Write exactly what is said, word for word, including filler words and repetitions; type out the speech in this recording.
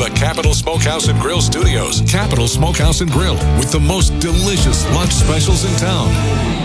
the Capital Smokehouse and Grill Studios. Capital Smokehouse and Grill, with the most delicious lunch specials in town.